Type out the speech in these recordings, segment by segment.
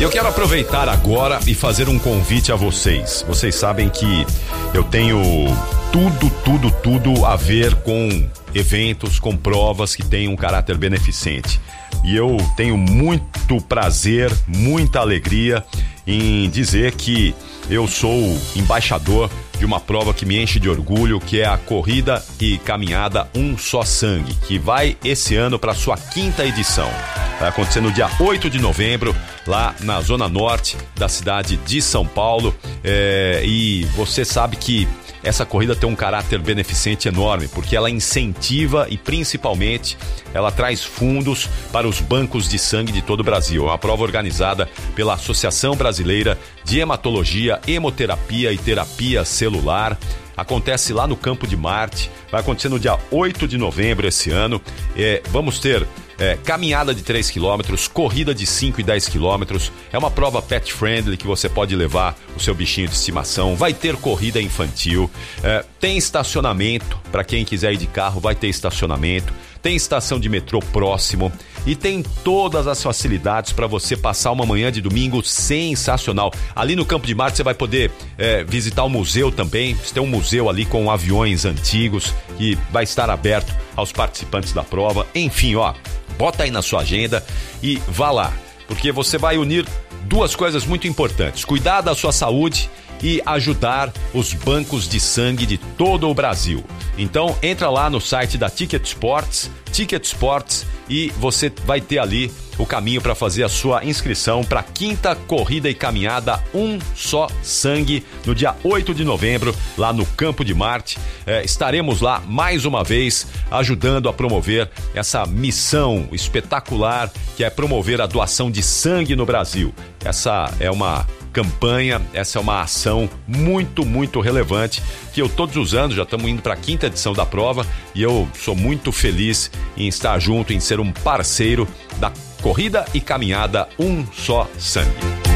Eu quero aproveitar agora e fazer um convite a vocês. Vocês sabem que eu tenho tudo a ver com eventos, com provas que têm um caráter beneficente. E eu tenho muito prazer, muita alegria em dizer que eu sou embaixador de uma prova que me enche de orgulho, que é a Corrida e Caminhada Um Só Sangue, que vai esse ano para sua 5ª edição. Vai acontecer no dia 8 de novembro, lá na zona norte da cidade de São Paulo. E você sabe que essa corrida tem um caráter beneficente enorme, porque ela incentiva e principalmente ela traz fundos para os bancos de sangue de todo o Brasil. É uma prova organizada pela Associação Brasileira de Hematologia, Hemoterapia e Terapia Celular. Acontece lá no Campo de Marte, vai acontecer no dia 8 de novembro esse ano. Vamos ter caminhada de 3 km, corrida de 5 e 10 km. É uma prova pet friendly que você pode levar o seu bichinho de estimação. Vai ter corrida infantil, tem estacionamento para quem quiser ir de carro, vai ter estacionamento. Tem estação de metrô próximo e tem todas as facilidades para você passar uma manhã de domingo sensacional. Ali no Campo de Marte você vai poder visitar o museu também. Você tem um museu ali com aviões antigos que vai estar aberto aos participantes da prova. Enfim, bota aí na sua agenda e vá lá, porque você vai unir duas coisas muito importantes: cuidar da sua saúde e ajudar os bancos de sangue de todo o Brasil. Então entra lá no site da Ticket Sports, e você vai ter ali o caminho para fazer a sua inscrição para a 5ª Corrida e Caminhada Um Só Sangue, no dia 8 de novembro, lá no Campo de Marte. Estaremos lá mais uma vez ajudando a promover essa missão espetacular que é promover a doação de sangue no Brasil. Essa é uma campanha, essa é uma ação muito relevante que eu todos os anos, já estamos indo para a 5ª edição da prova, e eu sou muito feliz em estar junto, em ser um parceiro da Corrida e Caminhada Um Só Sangue.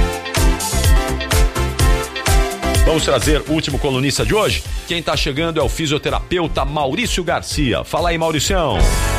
Vamos trazer o último colunista de hoje. Quem está chegando é o fisioterapeuta Maurício Garcia. Fala aí, Mauricião.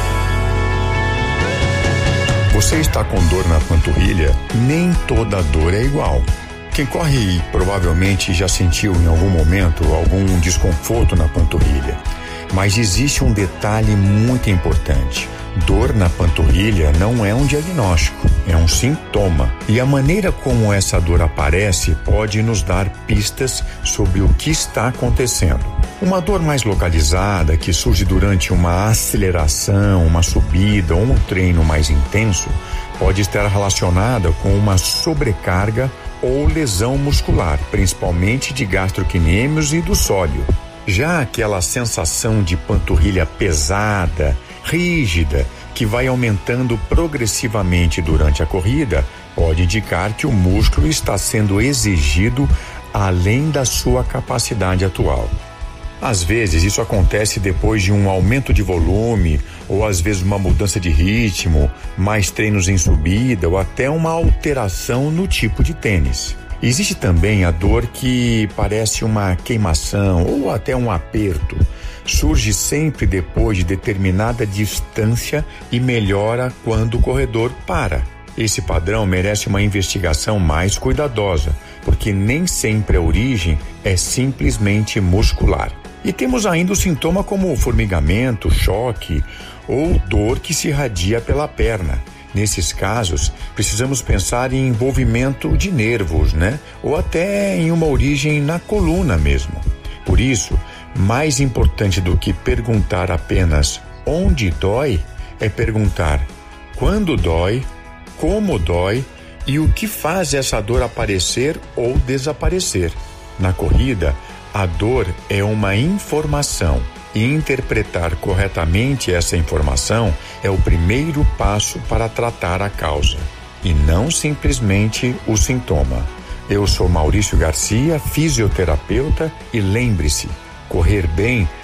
Você está com dor na panturrilha? Nem toda dor é igual. Quem corre provavelmente já sentiu em algum momento algum desconforto na panturrilha. Mas existe um detalhe muito importante. Dor na panturrilha não é um diagnóstico, é um sintoma. E a maneira como essa dor aparece pode nos dar pistas sobre o que está acontecendo. Uma dor mais localizada, que surge durante uma aceleração, uma subida ou um treino mais intenso, pode estar relacionada com uma sobrecarga ou lesão muscular, principalmente de gastrocnêmios e do sóleo. Já aquela sensação de panturrilha pesada, rígida, que vai aumentando progressivamente durante a corrida, pode indicar que o músculo está sendo exigido além da sua capacidade atual. Às vezes isso acontece depois de um aumento de volume, ou às vezes uma mudança de ritmo, mais treinos em subida, ou até uma alteração no tipo de tênis. Existe também a dor que parece uma queimação ou até um aperto. Surge sempre depois de determinada distância e melhora quando o corredor para. Esse padrão merece uma investigação mais cuidadosa, porque nem sempre a origem é simplesmente muscular. E temos ainda o sintoma como formigamento, choque ou dor que se irradia pela perna. Nesses casos, precisamos pensar em envolvimento de nervos, Ou até em uma origem na coluna mesmo. Por isso, mais importante do que perguntar apenas onde dói, é perguntar quando dói, como dói e o que faz essa dor aparecer ou desaparecer. Na corrida, a dor é uma informação e interpretar corretamente essa informação é o primeiro passo para tratar a causa e não simplesmente o sintoma. Eu sou Maurício Garcia, fisioterapeuta, e lembre-se, correr bem